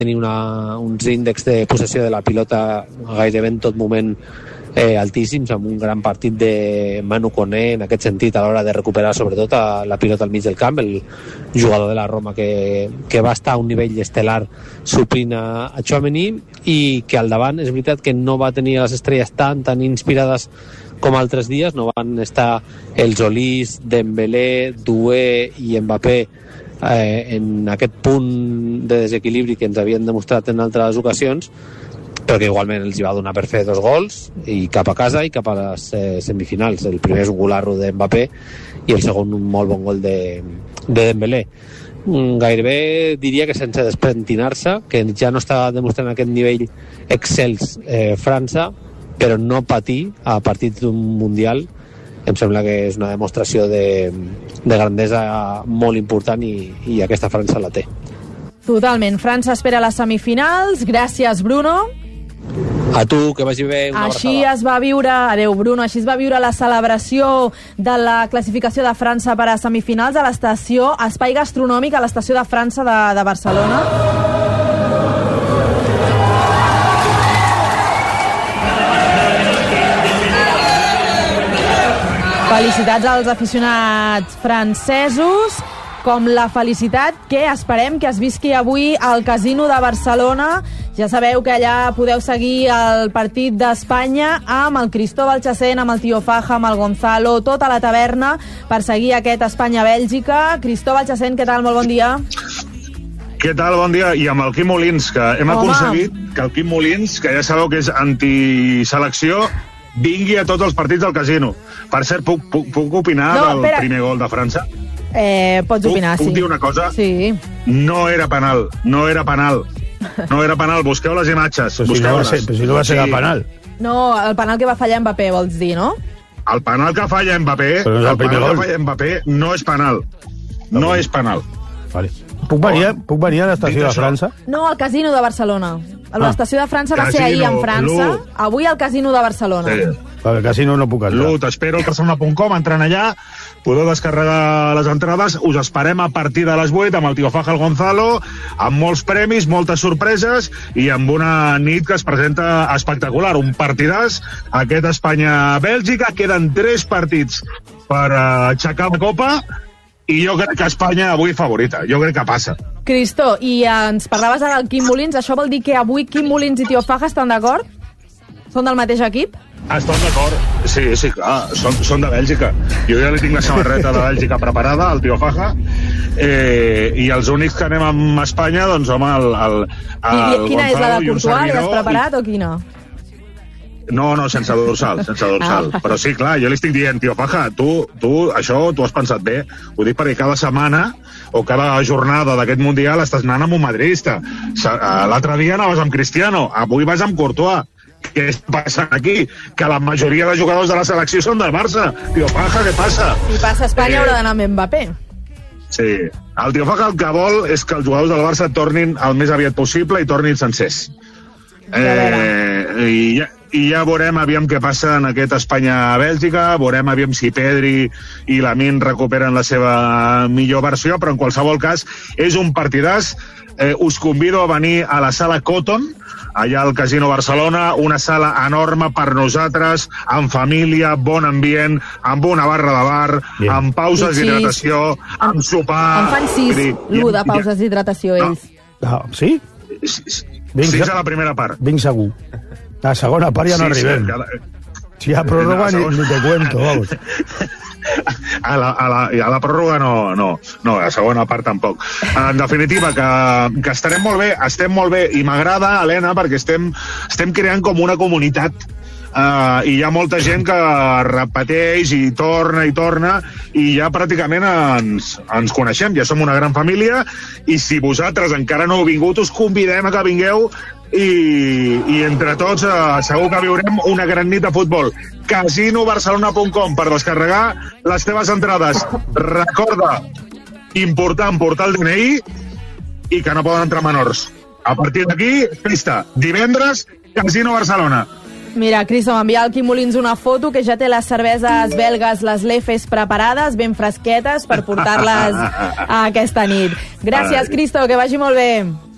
tenir uns índexs de possessió de la pilota gairebé en tot moment altíssims, amb un gran partit de Manu Koné en aquest sentit a l'hora de recuperar sobretot la pilota al mig del camp, el jugador de la Roma que va estar a un nivell estel·lar suplint a Tchouaméni, i que al davant és veritat que no va tenir les estrelles tan inspirades com altres dies, no van estar els Olís, Dembélé, Doué i Mbappé en aquest punt de desequilibri que ens havien demostrat en altres ocasions, però que igualment els hi va donar per fer 2 gols i cap a casa i cap a les semifinals. El primer és un golarro de Mbappé i el segon un molt bon gol de Dembélé. Gairebé diria que sense despentinar-se, que ja no està demostrant aquest nivell excels França, però no patir a partir d'un mundial em sembla que és una demostració de grandesa molt important i aquesta França la té. Totalment. França espera les semifinals. Gràcies, Bruno. A tu, que vagi bé, una així abraçada. es va viure, adeu Bruno, així es va viure la celebració de la classificació de França per a semifinals a l'estació Espai Gastronòmic, a l'estació de França de Barcelona. Felicitats als aficionats francesos, com la felicitat que esperem que es visqui avui al Casino de Barcelona. Ja sabeu que allà podeu seguir el partit d'Espanya amb el Cristóbal Chacén, amb el Tio Faja, amb el Gonzalo, tota la taverna per seguir aquest Espanya-Bèlgica. Cristóbal Chacén, què tal? Molt bon dia. Què tal? Bon dia. I amb el Quim Molins, que hem aconseguit que el Quim Molins, que ja sabeu que és antiselecció, vingui a tots els partits del Casino. Per cert, puc opinar del primer gol de França? Pots opinar, sí. Puc dir una cosa? Sí. No era penal. No era penal. Busqueu les imatges. Però si no va ser el penal. No, el penal que va fallar Mbappé, vols dir, no? El penal que falla Mbappé, no és penal. No és penal. Vale. Puc venir a l'estació de França? No, al Casino de Barcelona. L'estació de França va ser ahir en França. Avui al Casino de Barcelona. Sí. Al Casino no puc entrar. T'espero al Barcelona.com, entrant allà, podeu descarregar les entrades, us esperem a partir de les 8 amb el Tio Faja, el Gonzalo, amb molts premis, moltes sorpreses i amb una nit que es presenta espectacular, un partidàs, aquest Espanya-Bèlgica. Queden 3 partits per aixecar la Copa i jo crec que Espanya avui favorita, jo crec que passa. Cristo, i ens parlaves ara del Quim Molins, això vol dir que avui Quim Molins i Tio Faja estan d'acord? Són del mateix equip? Estan d'acord, sí, clar, són de Bèlgica. Jo ja li tinc la samarreta de Bèlgica preparada, el Tio Faja, i els únics que anem amb Espanya, doncs, home, el quina és, la de Courtois? L'has preparat o quina? No, sense dorsal. Però sí, clar, jo li estic dient, Tio Faja, tu això t'ho has pensat bé. Ho dic perquè cada setmana o cada jornada d'aquest Mundial estàs anant amb un madridista. L'altre dia anaves amb Cristiano, avui vas amb Courtois. Què està passant aquí? Que la majoria de jugadors de la selecció són del Barça. Tio Faja, què passa? Si passa a Espanya haurà d'anar amb Mbappé. Sí. El Tio Faja el que vol és que els jugadors del Barça tornin el més aviat possible i tornin sencers. I ja veurem aviam què passa en aquest Espanya-Bèlgica, veurem aviam si Pedri i Lamine recuperen la seva millor versió, però en qualsevol cas és un partidàs. Us convido a venir a la sala Cotton, allà al Casino Barcelona, una sala enorme per nosaltres, amb família, bon ambient, amb una barra de bar, amb pauses d'hidratació, amb sopar... En fan 6, l'1 de pauses d'hidratació, ells. Sí? 6 a la primera part. Vinc segur. A la segona part ja no arribem. Si hi ha pròrroga ni te cuento, vamos. A la pròrroga no, a la segona part tampoc. En definitiva, que estem molt bé, i m'agrada, Helena, perquè estem creant com una comunitat, i hi ha molta gent que repeteix i torna, i ja pràcticament ens coneixem, ja som una gran família, i si vosaltres encara no heu vingut, us convidem a que vingueu i entre tots segur que viurem una gran nit de futbol. Casinobarcelona.com per descarregar les teves entrades. Recorda, important, portar el DNI i que no poden entrar menors. A partir d'aquí, pista, divendres, Casino Barcelona. Mira, Cristo, m'envia el Quim Molins una foto que ja té les cerveses belgues, les Lefes, preparades, ben fresquetes, per portar-les a aquesta nit. Gràcies, Cristo, que vagi molt bé.